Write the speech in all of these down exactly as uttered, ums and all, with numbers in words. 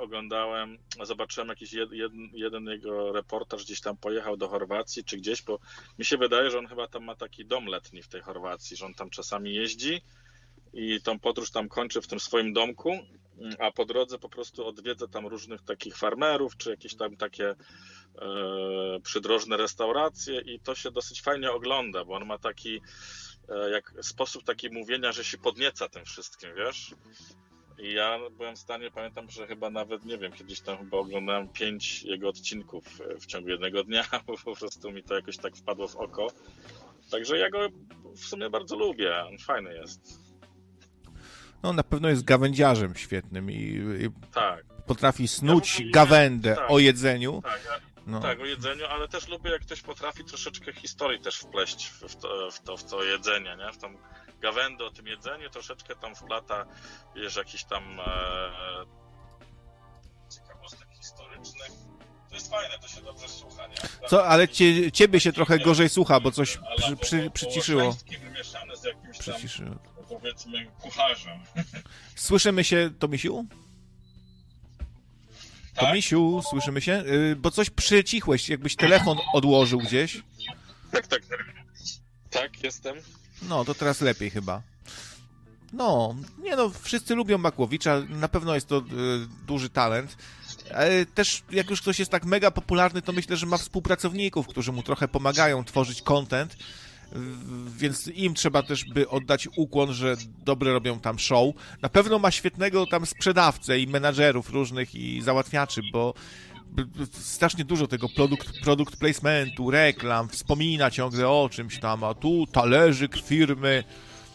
oglądałem, zobaczyłem jakiś jed, jeden, jeden jego reportaż, gdzieś tam pojechał do Chorwacji czy gdzieś, bo mi się wydaje, że on chyba tam ma taki dom letni w tej Chorwacji, że on tam czasami jeździ i tą podróż tam kończy w tym swoim domku, a po drodze po prostu odwiedza tam różnych takich farmerów, czy jakieś tam takie e, przydrożne restauracje i to się dosyć fajnie ogląda, bo on ma taki e, jak sposób taki mówienia, że się podnieca tym wszystkim, wiesz? I ja byłem w stanie, pamiętam, że chyba nawet, nie wiem, kiedyś tam chyba oglądałem pięć jego odcinków w ciągu jednego dnia, bo po prostu mi to jakoś tak wpadło w oko. Także ja go w sumie bardzo lubię, on fajny jest. No na pewno jest gawędziarzem świetnym i, i tak. potrafi snuć ja gawędę tak, o jedzeniu. Tak, ja, no. tak, o jedzeniu, ale też lubię, jak ktoś potrafi troszeczkę historii też wpleść w, w, to, w, to, w to jedzenie, nie? W tą gawędę o tym jedzeniu, troszeczkę tam wplata, wiesz, jakiś tam e, ciekawostek historycznych. To jest fajne, to się dobrze słucha, nie? Tam Co, ale cie, ciebie się trochę gorzej słucha, bo coś przy, przy, po, przyciszyło. wymieszane z jakimś tam, Przyciszyło. powiedzmy, kucharzem. Słyszymy się, Tomisiu? Tak? Tomisiu, słyszymy się? Yy, bo coś przycichłeś, jakbyś telefon odłożył gdzieś. Tak, tak. Tak, jestem. No, to teraz lepiej chyba. No, nie no, wszyscy lubią Makłowicza, na pewno jest to y, duży talent. Ale też jak już ktoś jest tak mega popularny, to myślę, że ma współpracowników, którzy mu trochę pomagają tworzyć content, więc im trzeba też by oddać ukłon, że dobre robią tam show. Na pewno ma świetnego tam sprzedawcę i menadżerów różnych i załatwiaczy, bo strasznie dużo tego produkt, produkt placementu, reklam, wspomina ciągle o czymś tam, a tu talerzyk firmy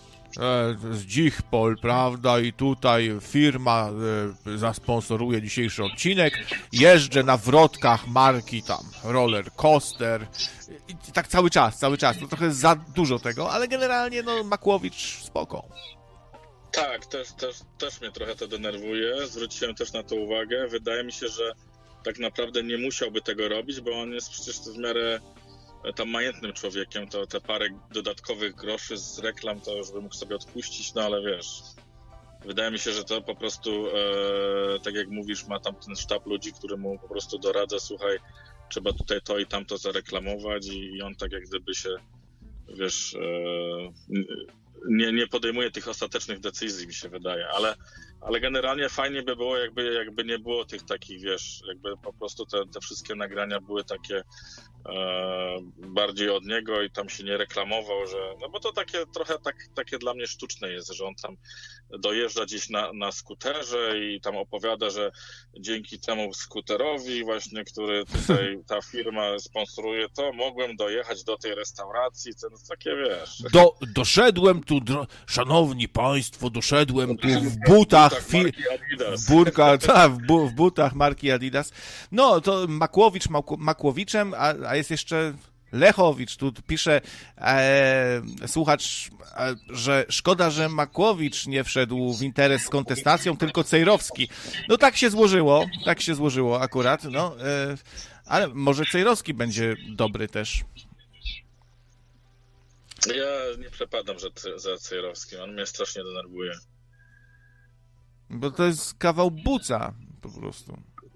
z Dzichpol, prawda, i tutaj firma e, zasponsoruje dzisiejszy odcinek, jeżdżę na wrotkach marki tam Roller Coaster i, i tak cały czas, cały czas, to trochę za dużo tego, ale generalnie no Makłowicz spoko. Tak, też, też, też mnie trochę to denerwuje, zwróciłem też na to uwagę, wydaje mi się, że tak naprawdę nie musiałby tego robić, bo on jest przecież w miarę tam majętnym człowiekiem, to te parę dodatkowych groszy z reklam to już by mógł sobie odpuścić, no ale wiesz, wydaje mi się, że to po prostu, e, tak jak mówisz, ma tam ten sztab ludzi, który mu po prostu doradza, słuchaj, trzeba tutaj to i tamto zareklamować i, i on tak jak gdyby się, wiesz, e, nie, nie podejmuje tych ostatecznych decyzji, mi się wydaje, ale ale generalnie fajnie by było, jakby, jakby nie było tych takich, wiesz, jakby po prostu te, te wszystkie nagrania były takie e, bardziej od niego i tam się nie reklamował, że, no bo to takie trochę tak, takie dla mnie sztuczne jest, że on tam dojeżdża gdzieś na, na skuterze i tam opowiada, że dzięki temu skuterowi właśnie, który tutaj ta firma sponsoruje, to mogłem dojechać do tej restauracji, to takie, wiesz. Do, doszedłem tu, dro... szanowni państwo, doszedłem tu w butach Fi- w, burka, ta, w, bu- w butach marki Adidas. No, to Makłowicz Makł- Makłowiczem, a, a jest jeszcze Lechowicz. Tu pisze e, słuchacz, e, że szkoda, że Makłowicz nie wszedł w interes z kontestacją, tylko Cejrowski. No tak się złożyło, tak się złożyło akurat, no, e, ale może Cejrowski będzie dobry też. Ja nie przepadam że ty, za Cejrowskim, on mnie strasznie denerwuje. Bo to jest kawał buca po prostu.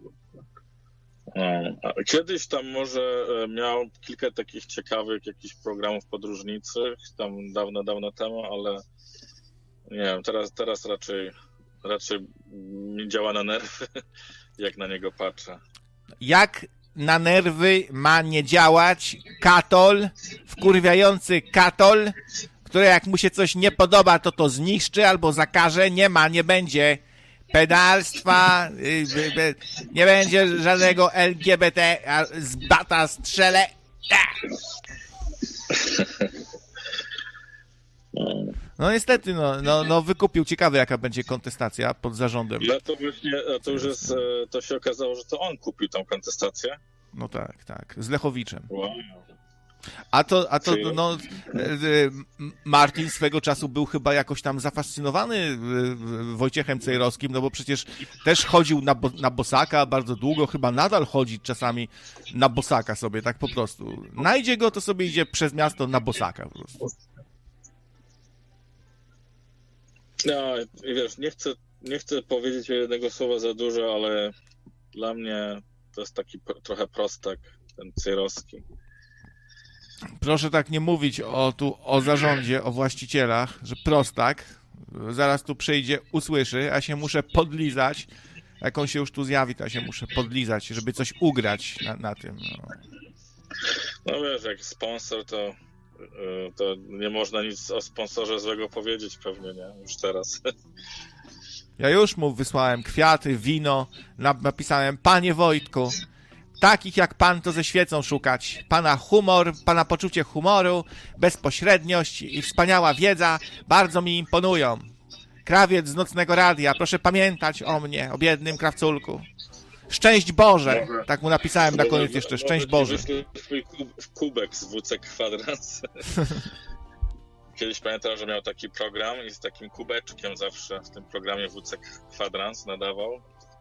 No, kiedyś tam może miał kilka takich ciekawych jakichś programów podróżniczych, tam dawno, dawno temu, ale nie wiem, teraz, teraz raczej, raczej mi działa na nerwy, jak na niego patrzę. Jak na nerwy ma nie działać katol, wkurwiający katol, który jak mu się coś nie podoba, to to zniszczy albo zakaże. Nie ma, nie będzie pedalstwa, nie będzie żadnego L G B T, a z bata strzelę. No niestety, no, no, no wykupił. Ciekawe, jaka będzie kontestacja pod zarządem. Ja to właśnie, to już jest, to się okazało, że to on kupił tą kontestację. No tak, tak, z Lechowiczem. Wow. A to, a to no, Martin swego czasu był chyba jakoś tam zafascynowany Wojciechem Cejrowskim, no bo przecież też chodził na, bo, na bosaka bardzo długo, chyba nadal chodzi czasami na bosaka sobie, tak po prostu. Najdzie go, to sobie idzie przez miasto na bosaka po prostu. No i wiesz, nie chcę, nie chcę powiedzieć jednego słowa za dużo, ale dla mnie to jest taki p- trochę prostak, ten Cejrowski. Proszę tak nie mówić o, tu, o zarządzie, o właścicielach, że prostak. Zaraz tu przyjdzie, usłyszy, a się muszę podlizać. Jak on się już tu zjawi, to ja się muszę podlizać, żeby coś ugrać na, na tym. No. No wiesz, jak sponsor, to, to nie można nic o sponsorze złego powiedzieć pewnie, nie? Już teraz. Ja już mu wysłałem kwiaty, wino, napisałem: panie Wojtku, takich jak pan to ze świecą szukać. Pana humor, pana poczucie humoru, bezpośredniość i wspaniała wiedza bardzo mi imponują. Krawiec z Nocnego Radia, proszę pamiętać o mnie, o biednym krawculku. Szczęść Boże! Tak mu napisałem na koniec jeszcze, szczęść Boże. Twój kubek z W C Kwadrans. Kiedyś pamiętam, że miał taki program i z takim kubeczkiem zawsze w tym programie W C Kwadrans nadawał.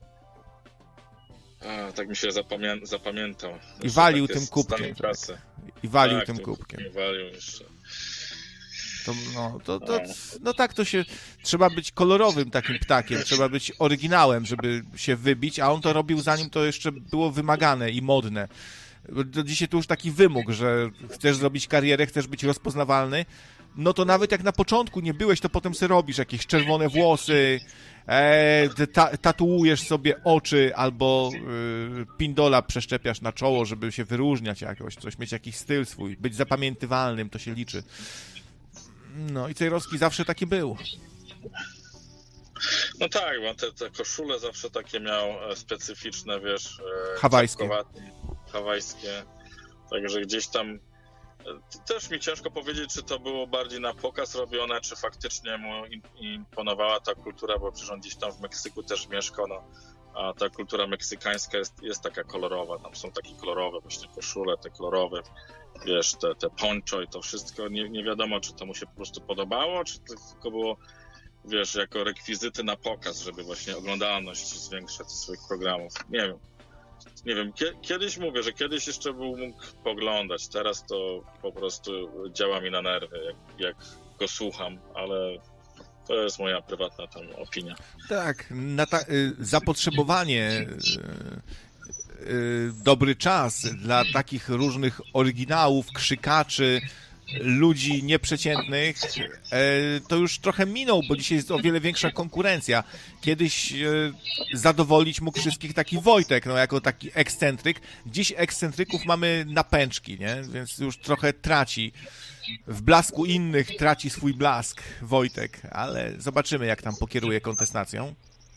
A, tak mi się zapamię- zapamiętał. I walił tym kubkiem. Tak. I walił tak, tym kubkiem. I walił jeszcze. To, no, to, to, no tak to się... Trzeba być kolorowym takim ptakiem, trzeba być oryginałem, żeby się wybić, a on to robił zanim to jeszcze było wymagane i modne. Dzisiaj to już taki wymóg, że chcesz zrobić karierę, chcesz być rozpoznawalny, no to nawet jak na początku nie byłeś, to potem sobie robisz jakieś czerwone włosy, e, ta, tatuujesz sobie oczy albo e, pindola przeszczepiasz na czoło, żeby się wyróżniać jakoś, coś, mieć jakiś styl swój, być zapamiętywalnym, to się liczy. No i Cejrowski zawsze taki był. No tak, bo te, te koszule zawsze takie miał specyficzne, wiesz... Hawajskie. Hawajskie. Także gdzieś tam... Też mi ciężko powiedzieć, czy to było bardziej na pokaz robione, czy faktycznie mu imponowała ta kultura, bo przecież on gdzieś tam w Meksyku też mieszkał, no, a ta kultura meksykańska jest, jest taka kolorowa, tam są takie kolorowe właśnie koszule, te kolorowe, wiesz, te, te poncho i to wszystko, nie, nie wiadomo, czy to mu się po prostu podobało, czy to tylko było, wiesz, jako rekwizyty na pokaz, żeby właśnie oglądalność zwiększać swoich programów, nie wiem. Nie wiem, kiedyś mówię, że kiedyś jeszcze był mógł poglądać, teraz to po prostu działa mi na nerwy, jak, jak go słucham, ale to jest moja prywatna tam opinia. Tak, na ta, y, zapotrzebowanie, y, y, dobry czas dla takich różnych oryginałów, krzykaczy, ludzi nieprzeciętnych, to już trochę minął, bo dzisiaj jest o wiele większa konkurencja. Kiedyś zadowolić mógł wszystkich taki Wojtek, no jako taki ekscentryk. Dziś ekscentryków mamy na pęczki, nie? Więc już trochę traci. W blasku innych traci swój blask Wojtek, ale zobaczymy, jak tam pokieruje kontestacją.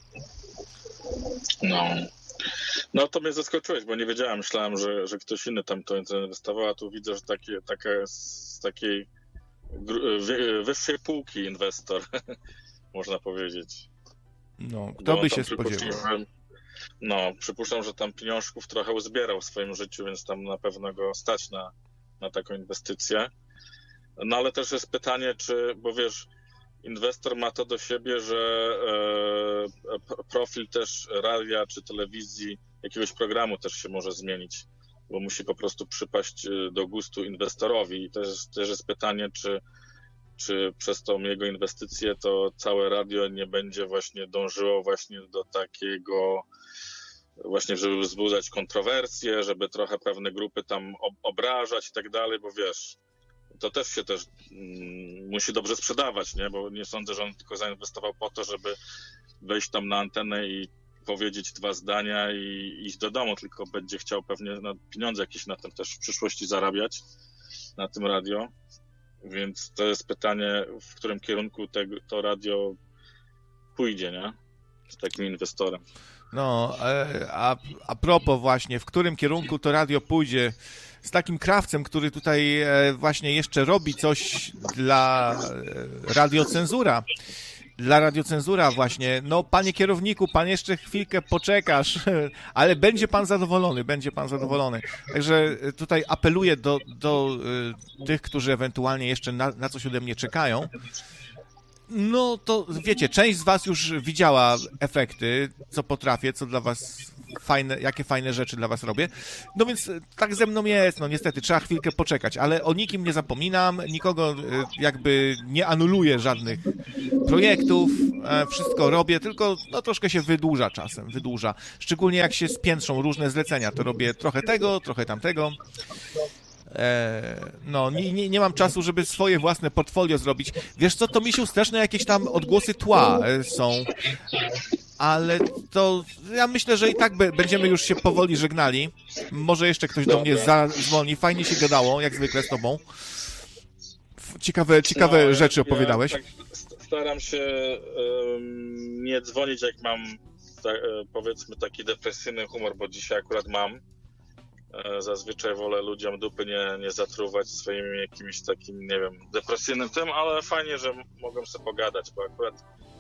No. No to mnie zaskoczyłeś, bo nie wiedziałem, myślałem, że, że ktoś inny tam to inwestował, a tu widzę, że takie, taka z takiej wyższej półki inwestor, można powiedzieć. No, kto by się spodziewał? No, przypuszczam, że tam pieniążków trochę uzbierał w swoim życiu, więc tam na pewno go stać na, na taką inwestycję. No ale też jest pytanie, czy, bo wiesz, inwestor ma to do siebie, że e, profil też radia czy telewizji, jakiegoś programu też się może zmienić, bo musi po prostu przypaść do gustu inwestorowi i też, też jest pytanie, czy, czy przez tą jego inwestycję to całe radio nie będzie właśnie dążyło właśnie do takiego właśnie, żeby wzbudzać kontrowersje, żeby trochę pewne grupy tam obrażać i tak dalej, bo wiesz, to też się też mm, musi dobrze sprzedawać, nie? Bo nie sądzę, że on tylko zainwestował po to, żeby wejść tam na antenę i powiedzieć dwa zdania i iść do domu, tylko będzie chciał pewnie na pieniądze jakieś na tym też w przyszłości zarabiać, na tym radio. Więc to jest pytanie, w którym kierunku te, to radio pójdzie, nie? Z takim inwestorem. No, a, a propos właśnie, w którym kierunku to radio pójdzie z takim krawcem, który tutaj właśnie jeszcze robi coś dla radiocenzura. Dla radiocenzura właśnie. No, panie kierowniku, pan jeszcze chwilkę poczekasz, ale będzie pan zadowolony, będzie pan zadowolony. Także tutaj apeluję do, do tych, którzy ewentualnie jeszcze na, na coś ode mnie czekają. No to wiecie, część z was już widziała efekty, co potrafię, co dla was fajne, jakie fajne rzeczy dla was robię. No więc tak ze mną jest, no niestety, trzeba chwilkę poczekać, ale o nikim nie zapominam, nikogo jakby nie anuluję żadnych projektów, e, wszystko robię, tylko no, troszkę się wydłuża czasem, wydłuża. Szczególnie jak się spiętrzą różne zlecenia, to robię trochę tego, trochę tamtego. E, no, nie, nie, nie mam czasu, żeby swoje własne portfolio zrobić. Wiesz co, to misiu, straszne jakieś tam odgłosy tła e, są, ale to ja myślę, że i tak be, będziemy już się powoli żegnali. Może jeszcze ktoś do mnie zadzwoni. Fajnie się gadało, jak zwykle z tobą. Ciekawe, ciekawe no, rzeczy ja, opowiadałeś. Ja tak staram się um, nie dzwonić, jak mam ta, powiedzmy taki depresyjny humor, bo dzisiaj akurat mam. Zazwyczaj wolę ludziom dupy nie, nie zatruwać swoim jakimś takim, nie wiem, depresyjnym tym, ale fajnie, że mogą sobie pogadać, bo akurat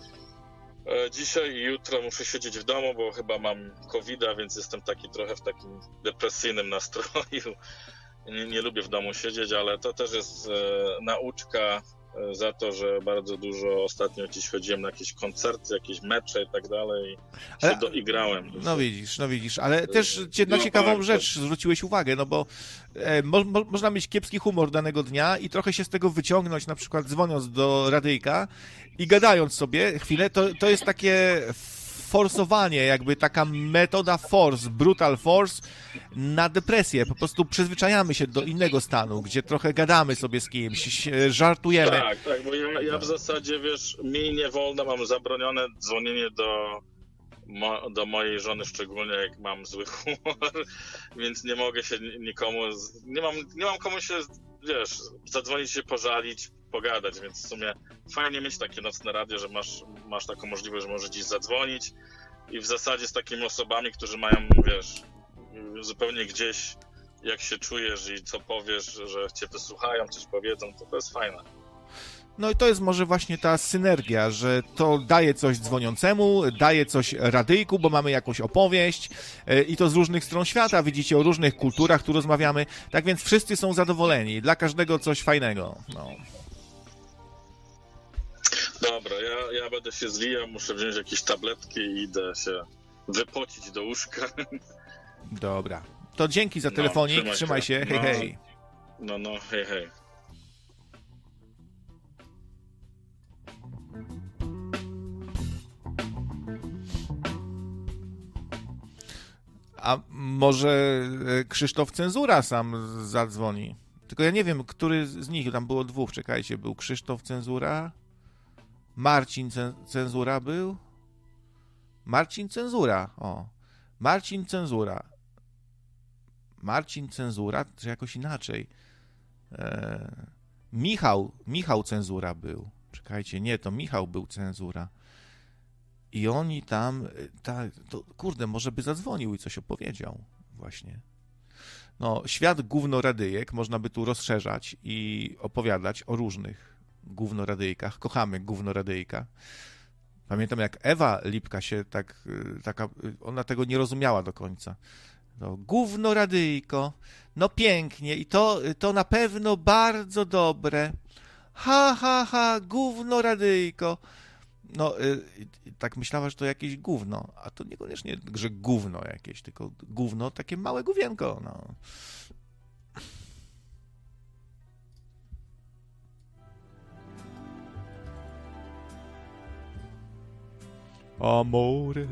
e, dzisiaj i jutro muszę siedzieć w domu, bo chyba mam kowida, więc jestem taki trochę w takim depresyjnym nastroju. Nie, nie lubię w domu siedzieć, ale to też jest e, nauczka e, za to, że bardzo dużo ostatnio dziś chodziłem na jakieś koncerty, jakieś mecze i tak dalej i się ale, doigrałem. No widzisz, no widzisz, ale też cię na ciekawą rzecz zwróciłeś uwagę, no bo e, mo, mo, można mieć kiepski humor danego dnia i trochę się z tego wyciągnąć, na przykład dzwoniąc do radyjka i gadając sobie chwilę, to, to jest takie forsowanie, jakby taka metoda force, brutal force na depresję. Po prostu przyzwyczajamy się do innego stanu, gdzie trochę gadamy sobie z kimś, żartujemy. Tak, tak, bo ja, ja w zasadzie, wiesz, mi nie wolno, mam zabronione dzwonienie do, mo, do mojej żony, szczególnie jak mam zły humor, więc nie mogę się nikomu, nie mam, nie mam komu się, wiesz, zadzwonić się, pożalić, pogadać, więc w sumie fajnie mieć takie nocne radio, że masz, masz taką możliwość, że możesz dziś zadzwonić i w zasadzie z takimi osobami, którzy mają, wiesz, zupełnie gdzieś, jak się czujesz i co powiesz, że cię wysłuchają, coś powiedzą, to to jest fajne. No i to jest może właśnie ta synergia, że to daje coś dzwoniącemu, daje coś radyjku, bo mamy jakąś opowieść i to z różnych stron świata, widzicie, o różnych kulturach tu rozmawiamy, tak więc wszyscy są zadowoleni, dla każdego coś fajnego, no. Dobra, ja, ja będę się zwijał, muszę wziąć jakieś tabletki i idę się wypocić do łóżka. Dobra, to dzięki za telefonik, no, trzymaj, trzymaj się, się. hej, no, hej. No, no, hej, hej. A może Krzysztof Cenzura sam zadzwoni? Tylko ja nie wiem, który z nich, tam było dwóch, czekajcie, był Krzysztof Cenzura, Marcin Cenzura był, Marcin Cenzura, o, Marcin Cenzura, Marcin Cenzura, czy jakoś inaczej, e... Michał, Michał Cenzura był, czekajcie, nie, to Michał był Cenzura. I oni tam, ta, to, kurde, może by zadzwonił i coś opowiedział właśnie. No, świat gównoradyjek można by tu rozszerzać i opowiadać o różnych gównoradyjkach. Kochamy gównoradyjka. Pamiętam, jak Ewa Lipka się tak, taka, ona tego nie rozumiała do końca. No, gównoradyjko, no pięknie i to, to na pewno bardzo dobre. Ha, ha, ha, gównoradyjko. No, y, y, tak myślała, że to jakieś gówno, a to niekoniecznie, że gówno jakieś, tylko gówno, takie małe gówienko, no. Amore,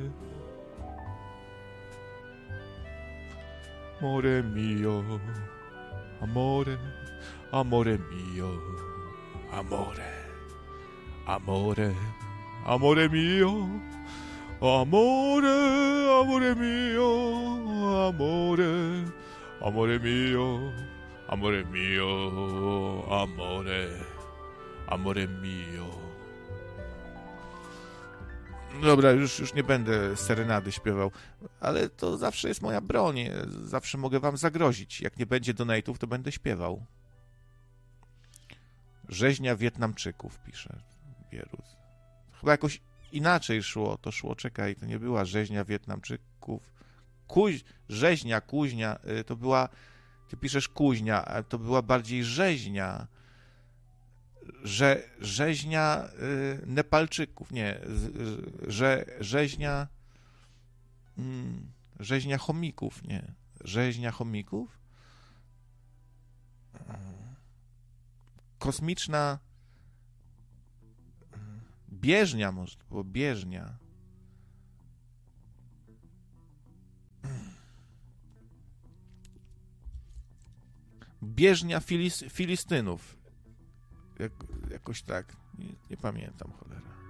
amore mio, amore, amore mio, amore, amore. Amore mio, amore, amore mio, amore, amore mio, amore mio, amore, amore mio. Dobra, już, już nie będę serenady śpiewał, ale to zawsze jest moja broń, zawsze mogę wam zagrozić. Jak nie będzie donate'ów, to będę śpiewał. Rzeźnia Wietnamczyków, pisze Wierus. Chyba jakoś inaczej szło, to szło, czekaj, to nie była rzeźnia Wietnamczyków, Kuź, rzeźnia, kuźnia, to była, ty piszesz kuźnia, a to była bardziej rzeźnia, że, rzeźnia y, Nepalczyków, nie, że, rzeźnia, mm, rzeźnia chomików, nie, rzeźnia chomików, kosmiczna Bieżnia może, to było Bieżnia. Bieżnia Filis, Filistynów. Jak, jakoś tak. Nie, nie pamiętam, cholera.